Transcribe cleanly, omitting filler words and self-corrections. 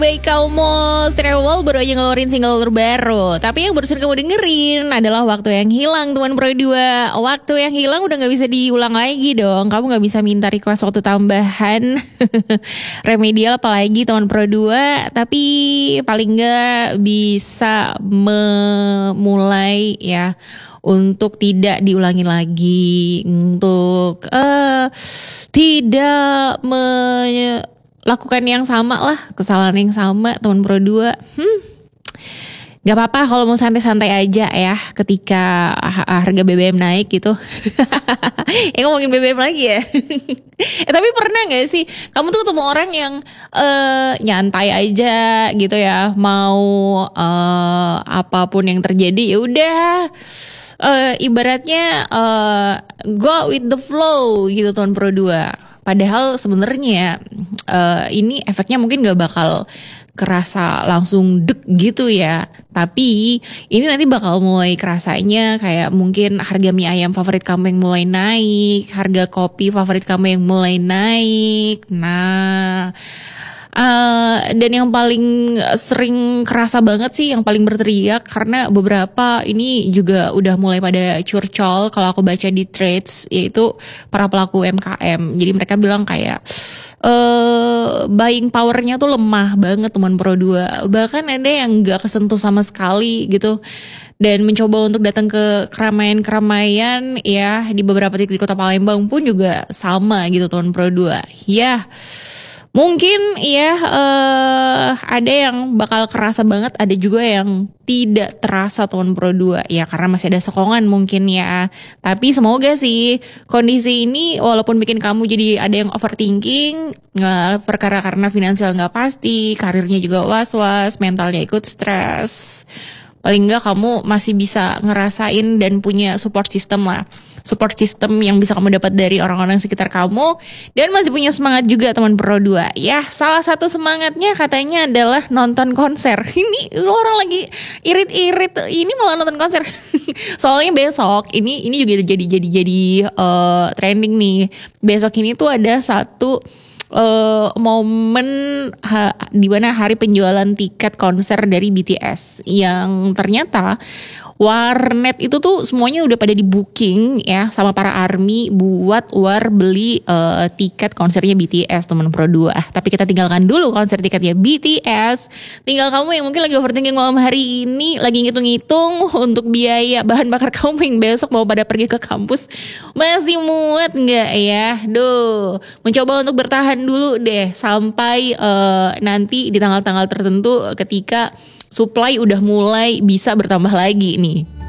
Baik Kaumos Travel baru aja ngeluarin single terbaru. Tapi yang barusan kamu dengerin adalah Waktu Yang Hilang teman Pro 2. Waktu yang hilang udah gak bisa diulang lagi dong. Kamu gak bisa minta request waktu tambahan remedial apalagi teman Pro 2. Tapi paling gak bisa memulai ya untuk tidak diulangi lagi, untuk tidak lakukan yang sama lah, kesalahan yang sama teman Pro 2. Gak apa-apa kalau mau santai-santai aja ya ketika harga BBM naik gitu. Ngomongin BBM lagi ya. Tapi pernah gak sih kamu tuh ketemu orang yang nyantai aja gitu ya, mau apapun yang terjadi ya udah, ibaratnya go with the flow gitu teman Pro 2. Padahal sebenarnya ini efeknya mungkin gak bakal kerasa langsung dek gitu ya. Tapi ini nanti bakal mulai kerasanya kayak mungkin harga mie ayam favorit kamu yang mulai naik, harga kopi favorit kamu yang mulai naik. Nah, dan yang paling sering kerasa banget sih, yang paling berteriak, karena beberapa ini juga udah mulai pada curcol kalau aku baca di threads, yaitu para pelaku UMKM. Jadi mereka bilang kayak buying powernya tuh lemah banget teman Pro 2. Bahkan ada yang gak kesentuh sama sekali gitu, dan mencoba untuk datang ke keramaian-keramaian ya di beberapa titik di Kota Palembang pun juga sama gitu teman Pro 2. Ya mungkin ya ada yang bakal kerasa banget, ada juga yang tidak terasa teman Pro 2 ya, karena masih ada sokongan mungkin ya. Tapi semoga sih kondisi ini walaupun bikin kamu jadi ada yang overthinking, perkara karena finansial gak pasti, karirnya juga was-was, mentalnya ikut stres, paling enggak kamu masih bisa ngerasain dan punya support system lah. Support system yang bisa kamu dapat dari orang-orang sekitar kamu, dan masih punya semangat juga teman Pro 2. Ya, salah satu semangatnya katanya adalah nonton konser. Ini orang lagi irit-irit ini malah nonton konser. Soalnya besok ini juga jadi trending nih. Besok ini tuh ada satu momen di mana hari penjualan tiket konser dari BTS, yang ternyata warnet itu tuh semuanya udah pada di booking ya sama para ARMY buat beli tiket konsernya BTS teman Pro 2. Tapi kita tinggalkan dulu konser tiketnya BTS. Tinggal kamu yang mungkin lagi overthinking malam hari ini, lagi ngitung-ngitung untuk biaya bahan bakar kamu yang besok mau pada pergi ke kampus. Masih muat nggak ya? Mencoba untuk bertahan dulu deh sampai nanti di tanggal-tanggal tertentu ketika supply udah mulai bisa bertambah lagi nih.